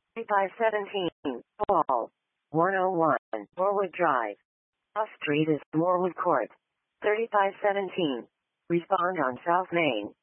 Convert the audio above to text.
3517, Ball. 101, Morwood Drive. Off Street is Morwood Court. 3517. Respond on South Main.